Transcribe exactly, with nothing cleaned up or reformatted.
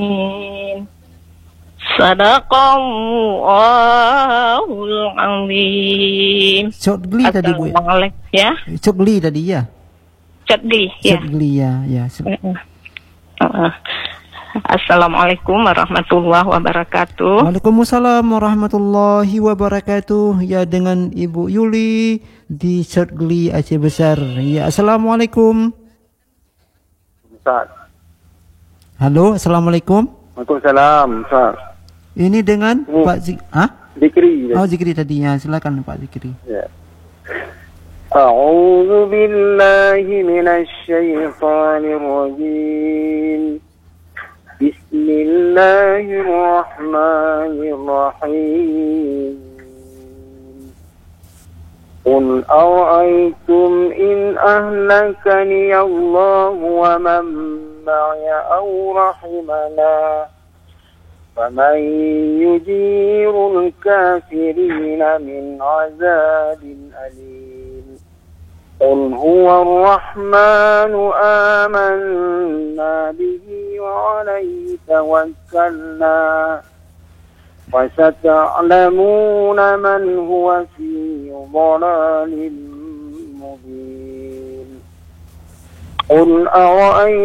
Sadaqallahul azim. Cotgli tadi Bu. Ya. Cotgli tadi ya. Cotgli ya. Cotgli ya, ya. Uh, Assalamualaikum warahmatullahi wabarakatuh. Waalaikumsalam warahmatullahi wabarakatuh. Ya, dengan Ibu Yuli di Cotgli Aceh Besar. Ya, assalamualaikum. Ustaz. Halo, assalamualaikum. Waalaikumsalam, Ustaz. Ini dengan hmm. Pak Zik, ah? Zikri. Oh, Zikri tadinya. Silakan Pak Zikri. Ya. A'udzu billahi minasy syaithanir rajim. Bismillahirrahmanirrahim. Qul ara'aytum in ahlakani Allah wa man ma'iya aw rahimana فمن يجير الكافرين من عذاب أليم قل هو الرحمن آمنا به وعليه توكلنا وستعلمون من هو في ضلال مبين قل أرأيتم